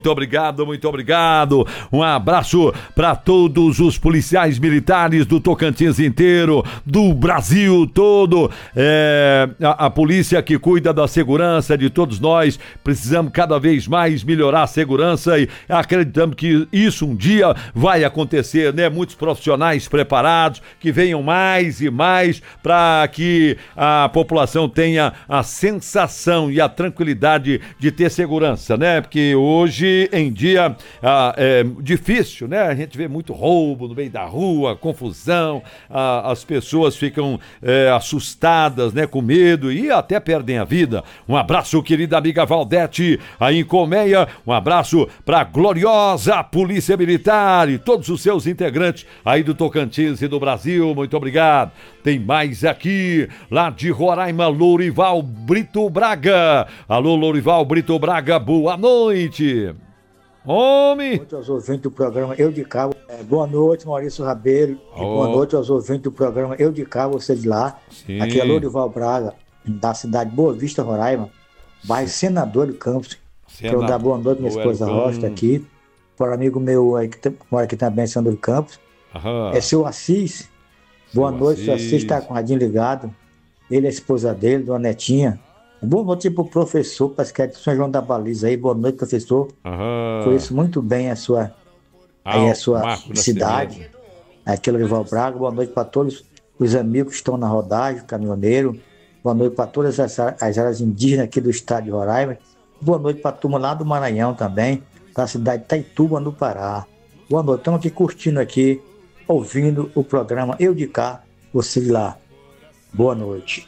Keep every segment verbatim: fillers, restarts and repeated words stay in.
Muito obrigado, muito obrigado. Um abraço para todos os policiais militares do Tocantins inteiro, do Brasil todo. É, a, a polícia que cuida da segurança de todos nós. Precisamos cada vez mais melhorar a segurança e acreditamos que isso um dia vai acontecer, né? Muitos profissionais preparados, que venham mais e mais para que a população tenha a sensação e a tranquilidade de ter segurança, né? Porque hoje em dia ah, é difícil, né? A gente vê muito roubo no meio da rua, confusão, ah, as pessoas ficam é, assustadas, né? Com medo e até perdem a vida. Um abraço, querida amiga Valdete, aí em Colmeia, um abraço para a gloriosa Polícia Militar e todos os seus integrantes aí do Tocantins e do Brasil, muito obrigado. Tem mais aqui, lá de Roraima, Lourival Brito Braga. Alô, Lourival Brito Braga, boa noite. Homem! Boa noite aos ouvintes do programa Eu de Cá. É, boa noite, Maurício Rabelo. Oh. E boa noite aos ouvintes do programa Eu de Cá, você de lá. Sim. Aqui é Lourival Braga, da cidade de Boa Vista, Roraima. Bairro Senador do Campos. Senador. Quero dar boa noite, minha esposa Rocha, aqui. Para um amigo meu aí, que mora aqui também, Senador do Campos. Aham. É seu Assis. Boa seu noite, Assis. Seu Assis está com o radinho ligado. Ele é a esposa dele, Dona Netinha. Boa noite pro professor, parece que é de São João da Baliza aí. Boa noite, professor. Uhum. Conheço muito bem a sua, ah, aí a sua cidade. Aqui é Lourival Braga. Boa noite para todos os amigos que estão na rodagem, caminhoneiro. Boa noite para todas as, as áreas indígenas aqui do estado de Roraima. Boa noite para a turma lá do Maranhão também, da cidade de Itaituba, no Pará. Boa noite, estamos aqui curtindo aqui, ouvindo o programa Eu de Cá, você de lá. Boa noite.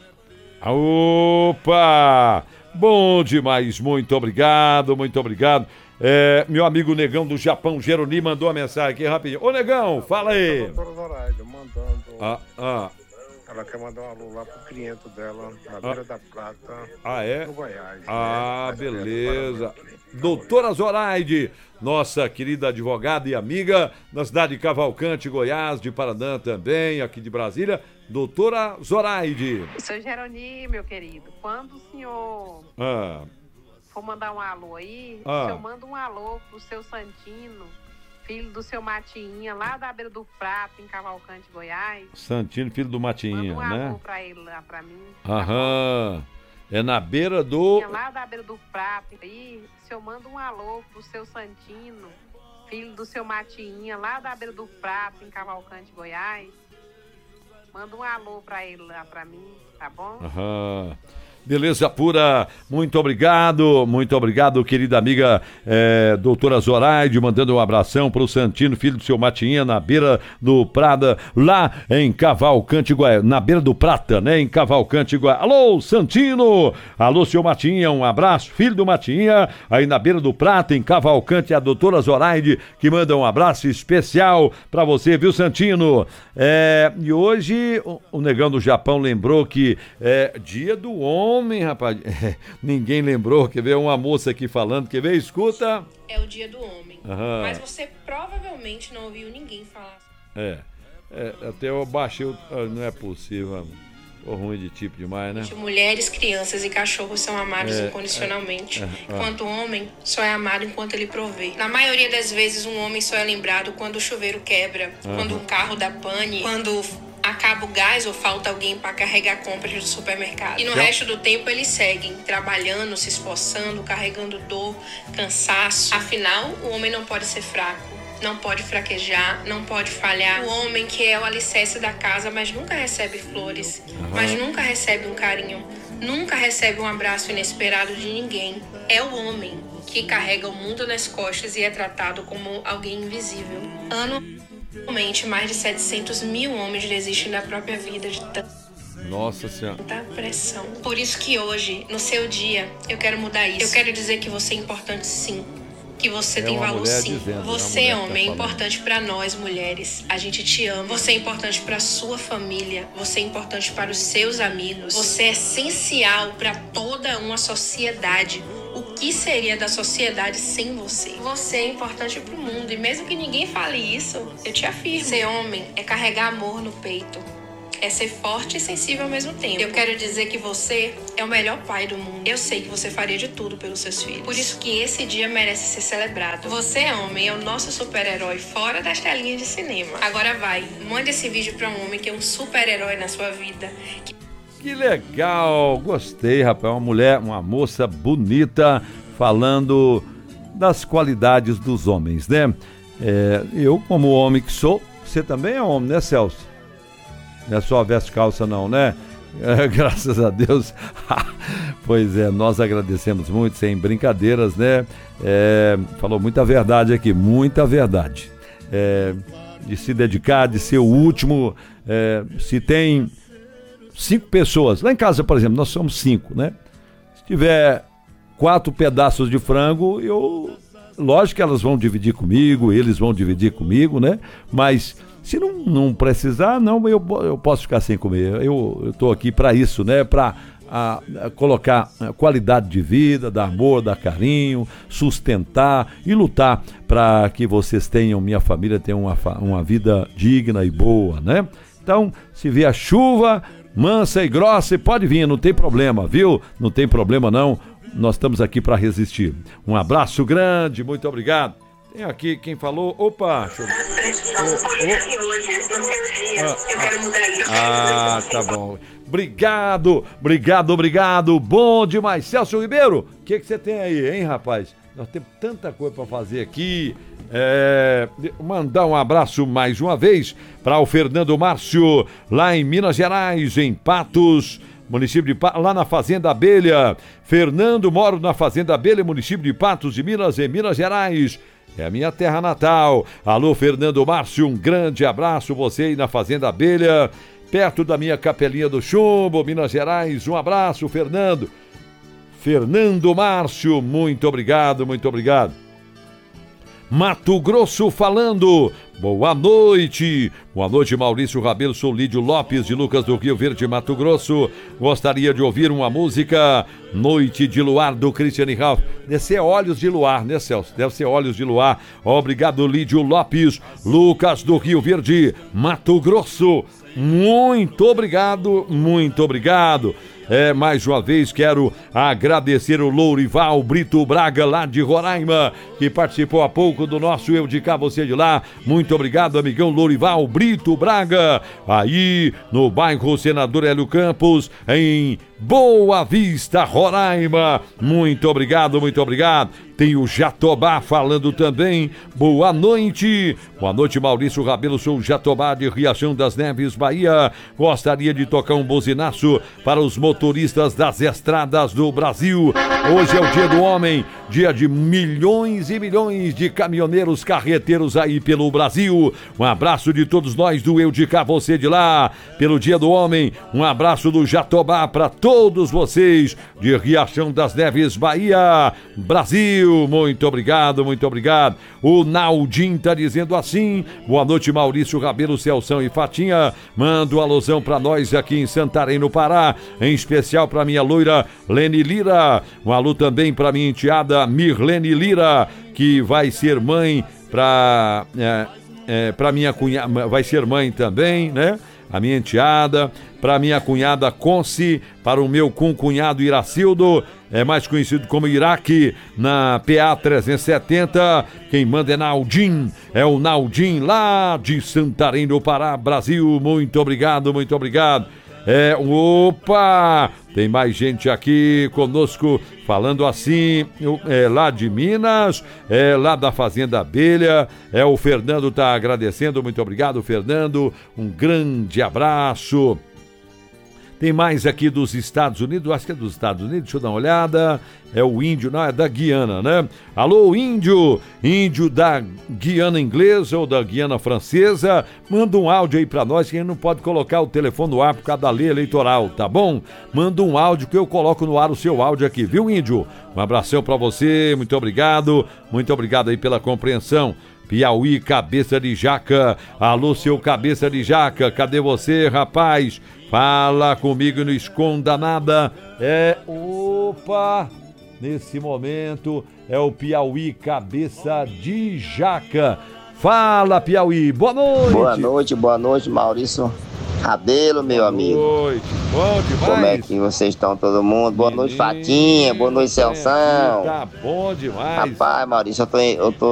Opa! Bom demais, muito obrigado, muito obrigado. É, meu amigo Negão do Japão, Jeroni, mandou uma mensagem aqui rapidinho. Ô Negão, fala aí. Doutora Zoraida, mandando. Ah, ah. Ela quer mandar um alô lá pro cliente dela, na Beira ah. da Prata, ah, é? no Goiás. Ah, né? beleza. Doutora Zoraide, nossa querida advogada e amiga, na cidade de Cavalcante, Goiás, de Paraná também, aqui de Brasília. Doutora Zoraide. Seu Jeroni, meu querido, quando o senhor ah. for mandar um alô aí, ah. o senhor manda um alô pro seu Santino, filho do seu Matinha, lá da Beira do Prato, em Cavalcante, Goiás. Santino, filho do Matinha, manda um né? alô pra ele lá, pra mim. Aham. Tá, é na beira do... Lá da Beira do Prato, aí, o senhor manda um alô pro seu Santino, filho do seu Matinha, lá da Beira do Prato, em Cavalcante, Goiás. Manda um alô pra ele lá, pra mim, tá bom? Aham. Beleza pura, muito obrigado, muito obrigado, querida amiga é, doutora Zoraide, mandando um abração pro Santino, filho do seu Matinha, na beira do Prada, lá em Cavalcante, Goiás, na beira do Prata, né, em Cavalcante, Goiás. Alô, Santino! Alô, seu Matinha, um abraço, filho do Matinha, aí na beira do Prata, em Cavalcante, a doutora Zoraide, que manda um abraço especial pra você, viu, Santino? É, e hoje, o, o Negão do Japão lembrou que é dia do homem. Homem, rapaz, é, ninguém lembrou, quer ver uma moça aqui falando, quer ver, escuta. É o dia do homem, Aham. Mas você provavelmente não ouviu ninguém falar. É, é até eu baixei, o, não é possível, tô ruim de tipo demais, né? Mulheres, crianças e cachorros são amados é, incondicionalmente, é, é, enquanto o homem só é amado enquanto ele provê. Na maioria das vezes, um homem só é lembrado quando o chuveiro quebra, Aham. quando um carro dá pane, quando... acaba o gás ou falta alguém para carregar compras do supermercado. E no Já. resto do tempo eles seguem, trabalhando, se esforçando, carregando dor, cansaço. Afinal, o homem não pode ser fraco, não pode fraquejar, não pode falhar. O homem que é o alicerce da casa, mas nunca recebe flores, uhum. mas nunca recebe um carinho, nunca recebe um abraço inesperado de ninguém. É o homem que carrega o mundo nas costas e é tratado como alguém invisível. Ano Atualmente, mais de setecentos mil homens desistem da própria vida de tanta Nossa Senhora. pressão. Por isso que hoje, no seu dia, eu quero mudar isso. Eu quero dizer que você é importante sim. Que você é tem valor sim. Dizendo, você, homem, é importante para nós, mulheres. A gente te ama. Você é importante para sua família. Você é importante para os seus amigos. Você é essencial para toda uma sociedade. O que seria da sociedade sem você? Você é importante pro mundo. E mesmo que ninguém fale isso, eu te afirmo. Ser homem é carregar amor no peito. é ser forte e sensível ao mesmo tempo. Eu quero dizer que você é o melhor pai do mundo. Eu sei que você faria de tudo pelos seus filhos. Por isso que esse dia merece ser celebrado. Você, homem, é o nosso super-herói fora das telinhas de cinema. Agora vai, mande esse vídeo pra um homem que é um super-herói na sua vida. Que... que legal, gostei, rapaz. Uma mulher, uma moça bonita falando das qualidades dos homens, né? É, eu, como homem que sou, você também é homem, né, Celso? Não é só veste calça não, né? É, graças a Deus. Pois é, nós agradecemos muito, sem brincadeiras, né? É, falou muita verdade aqui, muita verdade. É, de se dedicar, de ser o último. É, se tem cinco pessoas, lá em casa, por exemplo, nós somos cinco, né? Se tiver quatro pedaços de frango, eu... lógico que elas vão dividir comigo, eles vão dividir comigo, né? Mas se não, não precisar, não, eu, eu posso ficar sem comer. Eu estou aqui para isso, né? Para colocar a qualidade de vida, dar amor, dar carinho, sustentar e lutar para que vocês tenham, minha família tenha uma, uma vida digna e boa, né? Então, se vier chuva mansa e grossa, pode vir, não tem problema, viu? Não tem problema não. Nós estamos aqui para resistir. Um abraço grande, muito obrigado. Tem aqui quem falou. Opa! Deixa eu... oh, oh. Ah, ah, tá bom. Obrigado, obrigado, obrigado. Bom demais. Celso Ribeiro, o que que você tem aí, hein, rapaz? Nós temos tanta coisa para fazer aqui. É, mandar um abraço mais uma vez para o Fernando Márcio, lá em Minas Gerais, em Patos. Município de Patos, lá na Fazenda Abelha. Fernando, moro na Fazenda Abelha, município de Patos de Minas, em Minas Gerais. É a minha terra natal. Alô, Fernando Márcio, um grande abraço. Você aí na Fazenda Abelha, perto da minha Capelinha do Chumbo, Minas Gerais. Um abraço, Fernando. Fernando Márcio, muito obrigado, muito obrigado. Mato Grosso falando. Boa noite. Boa noite, Maurício Rabelo. Sou Lídio Lopes, de Lucas do Rio Verde, Mato Grosso. Gostaria de ouvir uma música Noite de Luar, do Cristiane Ralph. Deve ser Olhos de Luar, né, Celso? Deve ser Olhos de Luar. Obrigado, Lídio Lopes. Lucas do Rio Verde, Mato Grosso. Muito obrigado, muito obrigado. É, mais uma vez quero agradecer o Lourival Brito Braga, lá de Roraima, que participou há pouco do nosso Eu de Cá, Você de Lá. Muito obrigado, amigão Lourival Brito Braga, aí no bairro Senador Hélio Campos, em Boa Vista, Roraima. Muito obrigado, muito obrigado. Tem o Jatobá falando também. Boa noite. Boa noite, Maurício Rabelo. Sou o Jatobá de Riachão das Neves, Bahia. Gostaria de tocar um buzinaço para os motoristas das estradas do Brasil. Hoje é o Dia do Homem, dia de milhões e milhões de caminhoneiros carreteiros aí pelo Brasil. Um abraço de todos nós do Eu de Cá, Você de Lá, pelo Dia do Homem. Um abraço do Jatobá para todos vocês de Riachão das Neves, Bahia, Brasil. Muito obrigado, muito obrigado. O Naldin tá dizendo assim: boa noite, Maurício Rabelo, Celção e Fatinha. Manda um alusão pra nós aqui em Santarém, no Pará, em especial pra minha loira Lene Lira. Um alô também pra minha enteada Mirlene Lira, que vai ser mãe pra, é, é, pra minha cunhada, vai ser mãe também, né? A minha enteada, para minha cunhada Conce, para o meu concunhado Iracildo, é mais conhecido como Iraque, na P A trezentos e setenta. Quem manda é Naldin, é o Naldin lá de Santarém do Pará, Brasil. Muito obrigado, muito obrigado. É, opa, tem mais gente aqui conosco falando assim, é, lá de Minas, é, lá da Fazenda Abelha. É, o Fernando tá agradecendo, muito obrigado, Fernando, um grande abraço. Tem mais aqui dos Estados Unidos, acho que é dos Estados Unidos, deixa eu dar uma olhada. É o índio, não, é da Guiana, né? Alô, índio, índio da Guiana inglesa ou da Guiana francesa, manda um áudio aí pra nós, que a gente não pode colocar o telefone no ar por causa da lei eleitoral, tá bom? Manda um áudio que eu coloco no ar o seu áudio aqui, viu, índio? Um abração pra você, muito obrigado, muito obrigado aí pela compreensão. Piauí, cabeça de jaca, alô, seu cabeça de jaca, cadê você, rapaz? Fala comigo e não esconda nada. É, opa, nesse momento é o Piauí, cabeça de jaca. Fala, Piauí, boa noite. Boa noite, boa noite, Maurício Rabelo, meu amigo. Boa noite. Bom demais. Como é que vocês estão, todo mundo? Boa noite, Fatinha. Boa noite, Celção. Tá bom demais. Rapaz, Maurício, eu tô, eu tô